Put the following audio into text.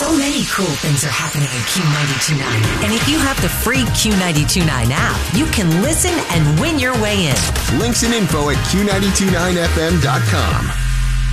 So many cool things are happening at Q92.9. And if you have the free Q92.9 app, you can listen and win your way in. Links and info at Q929FM.com.